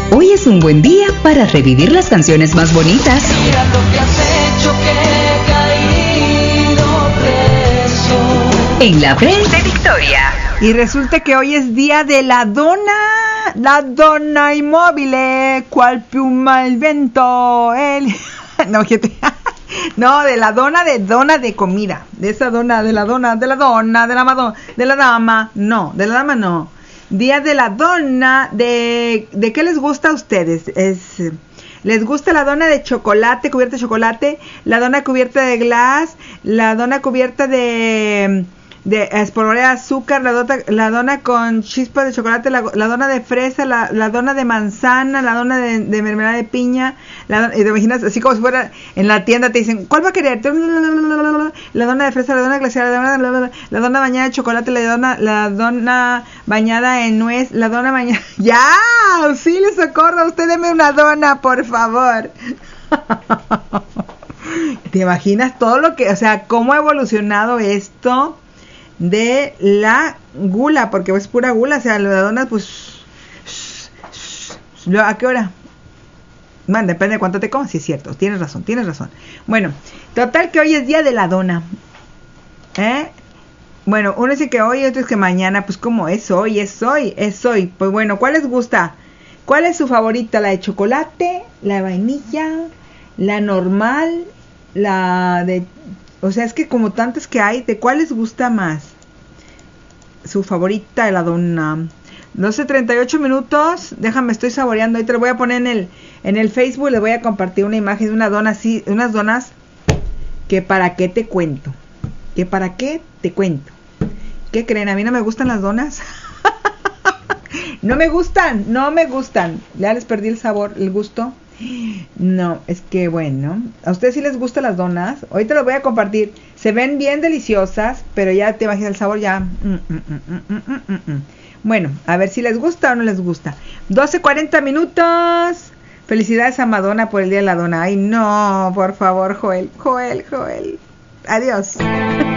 Hoy es un buen día para revivir las canciones más bonitas. Mira lo que has hecho, que he caído preso. En la Frente de Victoria. Y resulta que hoy es día de la dona inmóvil, cual piuma el viento, no, gente. No, de la dona de comida, de esa dona, de la dama, no, de la dama no. Día de la dona, ¿de qué les gusta a ustedes? ¿Les gusta la dona de chocolate, cubierta de chocolate? ¿La dona cubierta de glass? ¿La dona cubierta de espolvoreada de azúcar? ¿La dona con chispas de chocolate? ¿La dona de fresa? ¿La dona de manzana? ¿La dona de mermelada de piña? Y te imaginas, así como si fuera en la tienda, te dicen, ¿cuál va a querer? La dona de fresa, la dona glaseada, la dona bañada de chocolate, la dona bañada en nuez, la dona bañada... ¡Ya! ¡Sí, les socorro! Usted deme una dona, por favor. ¿Te imaginas todo lo que... O sea, cómo ha evolucionado esto de la gula? Porque es pura gula, o sea, la dona, pues... ¿A qué hora? Bueno, depende de cuánto te comas, sí es cierto, tienes razón. Bueno, total que hoy es día de la dona. Bueno, uno dice que hoy, otro es que mañana, pues como es hoy. Pues bueno, ¿cuál les gusta? ¿Cuál es su favorita? ¿La de chocolate? ¿La de vainilla? ¿La normal? ¿La de...? O sea, es que como tantas que hay, ¿de cuál les gusta más? Su favorita de la dona. 12:38 minutos. Déjame, estoy saboreando. Ahí te lo voy a poner en el Facebook. Les voy a compartir una imagen de una dona así, unas donas que para qué te cuento. ¿Qué creen? A mí no me gustan las donas. No me gustan. Ya les perdí el sabor, el gusto. No, es que bueno, a ustedes sí les gustan las donas. Hoy te lo voy a compartir. Se ven bien deliciosas, pero ya te imaginas el sabor ya. Bueno, a ver si les gusta o no les gusta. 12:40 minutos. Felicidades a Madonna por el día de la dona. Ay, no, por favor, Joel. Adiós.